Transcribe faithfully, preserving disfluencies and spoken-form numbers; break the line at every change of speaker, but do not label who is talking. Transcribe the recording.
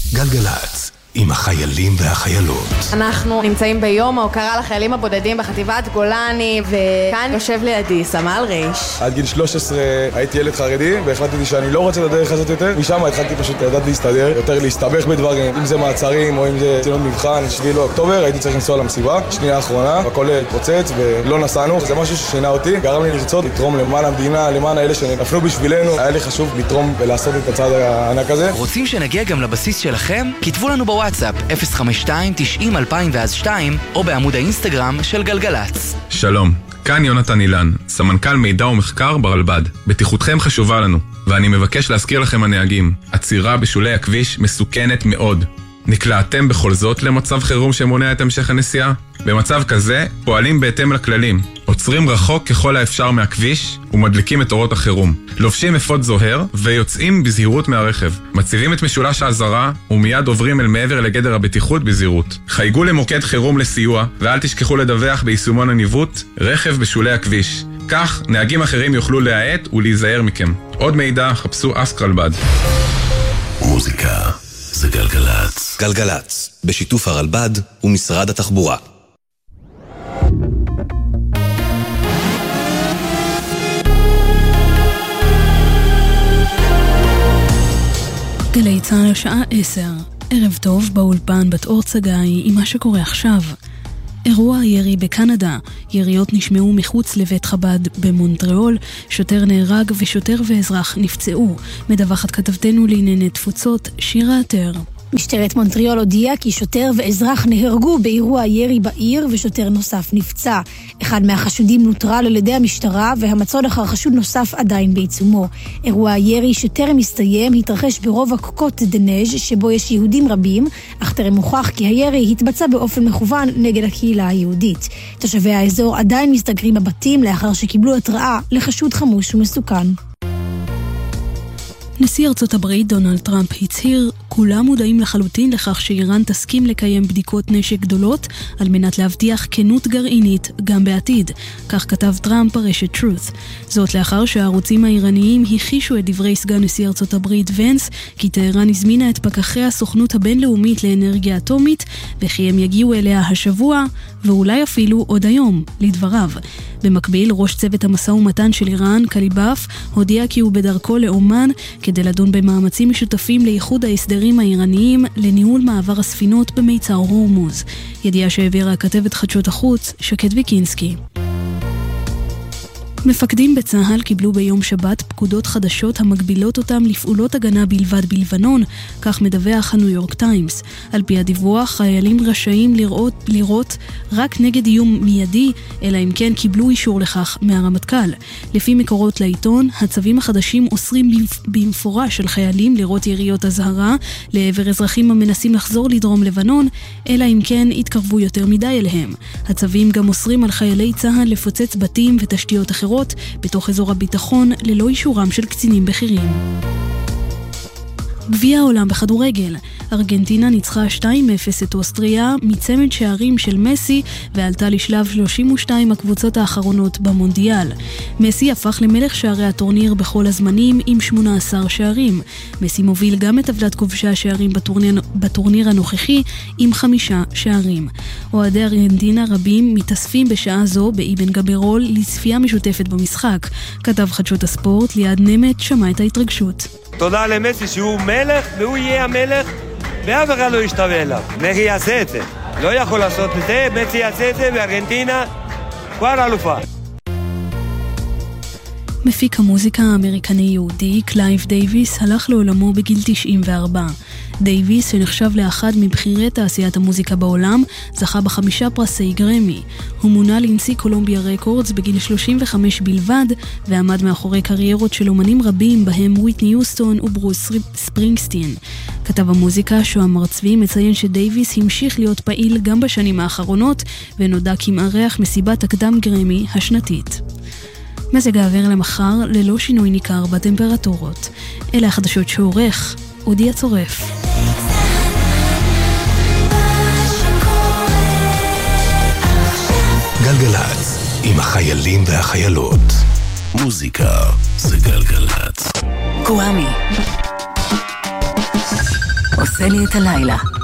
גלגלת, עם החיילים והחיילות.
אנחנו נמצאים ביום ההוקרה לחיילים הבודדים בחטיבת גולני, וכאן יושב לידי סמל ריש.
עד גיל שלוש עשרה הייתי ילד חרדי, והחלטתי שאני לא רוצה את הדרך הזאת יותר. משם התחלתי פשוט לדעת להסתדר, יותר להסתבך בדברים, אם זה מעצרים או אם זה ציונות מבחן. שביעי לאוקטובר הייתי צריך לנסוע למסיבה, שנייה האחרונה, הכל התפוצץ ולא נסענו. זה משהו ששינה אותי, גרם לי לרצות לתרום למען המדינה, למען האלה שנפלו בשבילנו. היה לי חשוב לתרום ולעשות את הצעד הענק הזה.
רוצים שנגיע גם לבסיס שלכם? כתבו לנו בוואטסאפ אפס חמש שתיים תשעים אלפיים ואז שתיים או בעמוד האינסטגרם של גלגלץ.
שלום, כאן יונתן אילן, סמנכ"ל מידע ומחקר ברלב"ד. בטיחותכם חשובה לנו, ואני מבקש להזכיר לכם הנהגים, עצירה בשולי הכביש מסוכנת מאוד. נקלעתם בכל זאת למצב חירום שמונע את המשך הנסיעה? במצב כזה פועלים בהתאם לכללים, עוצרים רחוק ככל האפשר מהכביש ומדליקים את אורות החירום, לובשים אפוד זוהר ויוצאים בזהירות מהרכב, מציבים את משולש האזהרה ומיד עוברים אל מעבר לגדר הבטיחות בזהירות. חייגו למוקד חירום לסיוע ואל תשכחו לדווח ביישומון הניווט רכב בשולי הכביש, כך נהגים אחרים יוכלו להאט ולהיזהר מכם. עוד מידע חפשו אסק רלב"ד.
מוזיקה זה גלגלץ.
גלגלץ, בשיתוף הרלב"ד ומשרד התחבורה.
גלי צהל השעה עשר, ערב טוב באולפן בת אור צגאי עם מה שקורה עכשיו. אירוע ירי בקנדה, יריות נשמעו מחוץ לבית חב"ד במונטריאול, שוטר נהרג ושוטר ואזרח נפצעו. מדווחת כתבתנו לענייני תפוצות שירה עטר.
משטרת מונטריאול הודיעה כי שוטר ואזרח נהרגו באירוע ירי בעיר ושוטר נוסף נפצע. אחד מהחשודים נוטרל על ידי המשטרה והמצוד אחר חשוד נוסף עדיין בעיצומו. אירוע הירי שטרם מסתיים התרחש ברובע קוקוט דנז' שבו יש יהודים רבים, אך טרם מוכח כי הירי התבצע באופן מכוון נגד הקהילה היהודית. תושבי האזור עדיין מסתגרים בבתים לאחר שקיבלו התראה לחשוד חמוש ומסוכן.
נשיא ארצות הברית דונלד טראמפ הצהיר, כולם מודעים לחלוטין לכך שאיראן תסכים לקיים בדיקות נשק גדולות על מנת להבטיח כנות גרעינית גם בעתיד. כך כתב טראמפ ברשת Truth. זאת לאחר שהערוצים האיראניים הכחישו את דברי סגן נשיא ארצות הברית ונס, כי טהרן הזמינה את פקחי הסוכנות הבינלאומית לאנרגיה אטומית, וכי הם יגיעו אליה השבוע, ואולי אפילו עוד היום, לדבריו. במקביל, ראש צוות המשא ומתן של איראן, קליבאף, הודיע כי הוא בדרכו לאומן כדי לדון במאמצים משותפים לאיחוד ההסדרים האיראניים לניהול מעבר הספינות במיצר הורמוז. ידיעה שהעבירה כתבת חדשות החוץ, שקד ויקינסקי. מפקדים בצהל קיבלו ביום שבת פקודות חדשות המגבילות אותם לפעולות הגנה בלבד בלבנון, כך מדווח הניו יורק טיימס. על פי הדיווח, חיילים רשאים לראות, לראות רק נגד איום מיידי, אלא אם כן קיבלו אישור לכך מהרמטכ"ל. לפי מקורות לעיתון, הצווים החדשים אוסרים במפורש על חיילים לראות יריות הזהרה לעבר אזרחים המנסים לחזור לדרום לבנון, אלא אם כן יתקרבו יותר מדי אליהם. הצווים גם אוסרים על חיילי צהל לפוצץ בתים ותשתיות אחרות בתוך אזור הביטחון ללא אישורם של קצינים בכירים. גביע העולם בכדורגל. ארגנטינה ניצחה שתיים אפס את אוסטריה מצמד שערים של מסי ועלתה לשלב שלושים ושתיים הקבוצות האחרונות במונדיאל. מסי הפך למלך שערי הטורניר בכל הזמנים עם שמונה עשר שערים. מסי מוביל גם את טבלת כובשי השערים בטורניר, בטורניר הנוכחי עם חמישה שערים. אוהדי ארגנטינה רבים מתאספים בשעה זו באבן גבירול לצפייה משותפת במשחק. כתב חדשות הספורט ליעד נמת שמע את ההתרגשות.
תודה למסי שהוא מלך והוא יהיה המלך ואף אחד לא ישתווה אליו. מסי יעשה את זה, לא יכול לעשות את זה, מסי יעשה את זה וארגנטינה כבר אלופה.
מפיק המוזיקה האמריקני יהודי קלייב דייוויס הלך לעולמו בגיל תשעים וארבע. דייוויס, שנחשב לאחד מבחירי תעשיית המוזיקה בעולם, זכה בחמישה פרסי גרמי. הוא מונה לנשיא קולומביה רקורדס בגיל שלושים וחמש בלבד, ועמד מאחורי קריירות של אומנים רבים, בהם וויטני יוסטון וברוס ספרינגסטין. כתב המוזיקה שוהם מרצבי מציין שדייוויס המשיך להיות פעיל גם בשנים האחרונות, ונודע כמארח מסיבת הקדם גרמי השנתית. מזג האוויר למחר ללא שינוי ניכר בטמפרטורות. אלה החדשות שעורך אודי הצורף.
גלגלץ, עם החיילים והחיילות. מוזיקה זה גלגלץ.
קוואמי עושה עושה לי את הלילה.